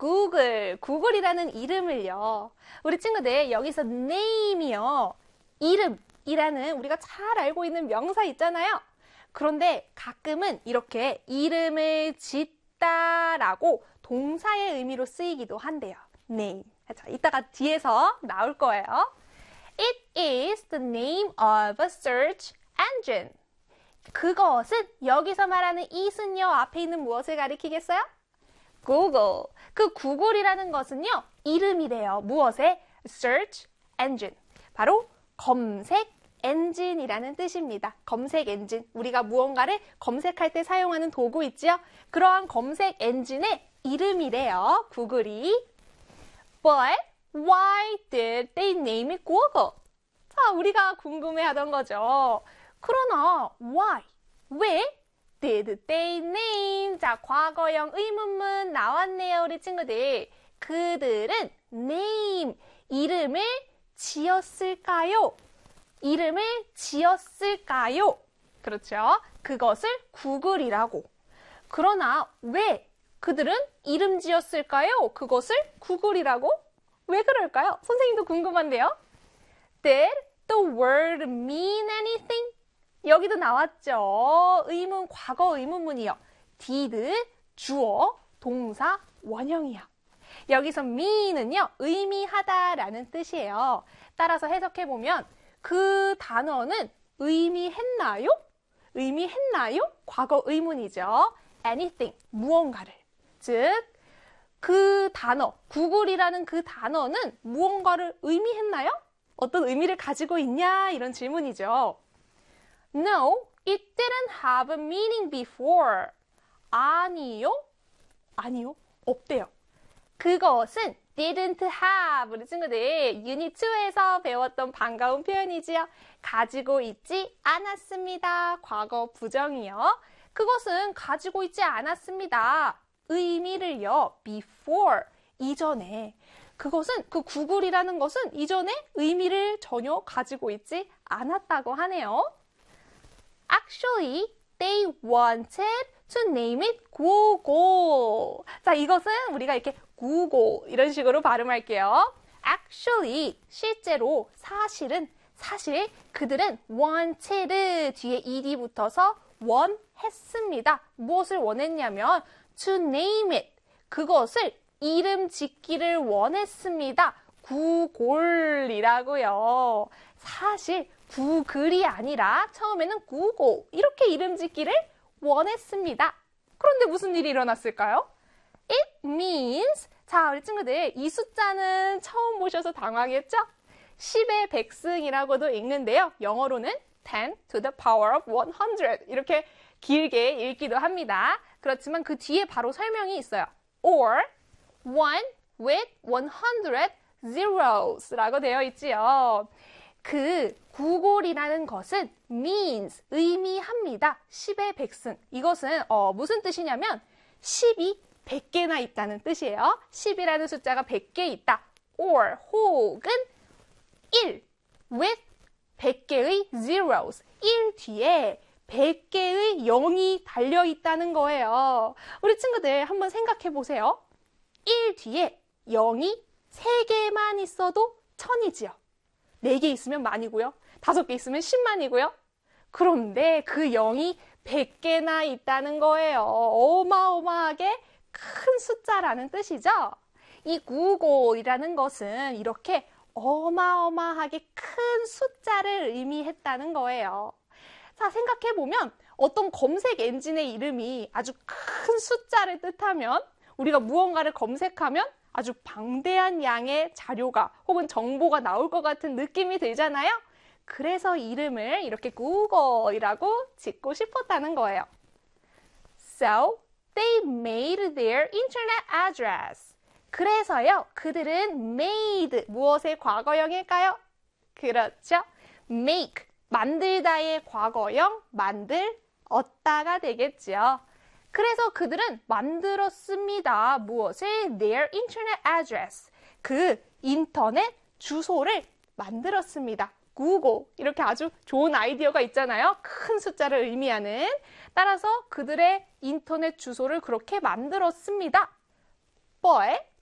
Google, 구글이라는 이름을요. 우리 친구들 여기서 name이요. 이름이라는 우리가 잘 알고 있는 명사 있잖아요. 그런데 가끔은 이렇게 이름을 짓다라고 동사의 의미로 쓰이기도 한대요. name. 자, 이따가 뒤에서 나올 거예요. It is the name of a search engine. 그것은 여기서 말하는 it은요. 앞에 있는 무엇을 가리키겠어요? Google. 그 구글이라는 것은요. 이름이래요. 무엇의? Search engine. 바로 검색 엔진이라는 뜻입니다. 검색 엔진. 우리가 무언가를 검색할 때 사용하는 도구 있지요? 그러한 검색 엔진의 이름이래요. 구글이. But why did they name it Google? 자, 우리가 궁금해하던 거죠. 그러나 why? 왜? Did they name? 자, 과거형 의문문 나왔네요, 우리 친구들. 그들은 name, 이름을 지었을까요? 이름을 지었을까요? 그렇죠? 그것을 구글이라고. 그러나 왜 그들은 이름 지었을까요? 그것을 구글이라고? 왜 그럴까요? 선생님도 궁금한데요. Did the word mean anything? 여기도 나왔죠. 의문, 과거 의문문이요. did, 주어, 동사, 원형이요. 여기서 mean은요, 의미하다라는 뜻이에요. 따라서 해석해보면 그 단어는 의미했나요? 의미했나요? 과거 의문이죠. anything, 무언가를. 즉, 그 단어, 구글이라는 그 단어는 무언가를 의미했나요? 어떤 의미를 가지고 있냐? 이런 질문이죠. No, it didn't have a meaning before. 아니요? 아니요? 없대요. 그것은 didn't have. 우리 친구들 유닛 2에서 배웠던 반가운 표현이지요. 가지고 있지 않았습니다. 과거 부정이요. 그것은 가지고 있지 않았습니다. 의미를요. before. 이전에. 그것은 그 구글이라는 것은 이전에 의미를 전혀 가지고 있지 않았다고 하네요. Actually, they wanted to name it Google. 자, 이것은 우리가 이렇게 Google 이런 식으로 발음할게요. Actually, 실제로, 사실 그들은 wanted 뒤에 ed 붙어서 원했습니다. 무엇을 원했냐면 to name it. 그것을 이름 짓기를 원했습니다. 구글이라고요. 사실 구글이 아니라 처음에는 Google 이렇게 이름 짓기를 원했습니다. 그런데 무슨 일이 일어났을까요? It means, 자, 우리 친구들 이 숫자는 처음 보셔서 당황했죠? 10의 백승이라고도 읽는데요. 영어로는 10 to the power of 100 이렇게 길게 읽기도 합니다. 그렇지만 그 뒤에 바로 설명이 있어요. Or 1 with 100 zeros 라고 되어 있지요. 그 구글이라는 것은 means, 의미합니다. 10의 백승. 이것은 무슨 뜻이냐면 10이 100개나 있다는 뜻이에요. 10이라는 숫자가 100개 있다. or 혹은 1 with 100개의 zeros. 1 뒤에 100개의 0이 달려있다는 거예요. 우리 친구들 한번 생각해 보세요. 1 뒤에 0이 3개만 있어도 1000이지요. 4개 있으면 만이고요. 5개 있으면 10만이고요. 그런데 그 0이 100개나 있다는 거예요. 어마어마하게 큰 숫자라는 뜻이죠. 이 구글이라는 것은 이렇게 어마어마하게 큰 숫자를 의미했다는 거예요. 자, 생각해보면 어떤 검색 엔진의 이름이 아주 큰 숫자를 뜻하면 우리가 무언가를 검색하면 아주 방대한 양의 자료가 혹은 정보가 나올 것 같은 느낌이 들잖아요. 그래서 이름을 이렇게 구글이라고 짓고 싶었다는 거예요. So, they made their internet address. 그래서요, 그들은 made, 무엇의 과거형일까요? 그렇죠. make, 만들다의 과거형, 만들었다가 되겠죠. 그래서 그들은 만들었습니다. 무엇을? Their internet address. 그 인터넷 주소를 만들었습니다. Google. 이렇게 아주 좋은 아이디어가 있잖아요. 큰 숫자를 의미하는. 따라서 그들의 인터넷 주소를 그렇게 만들었습니다. But